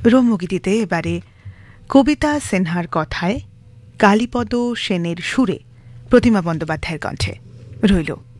রম্যগীতিতে এবারে কবিতা সিনহার কথায় কালীপদ সেনের সুরে প্রতিমা বন্দ্যোপাধ্যায়ের কণ্ঠে রইল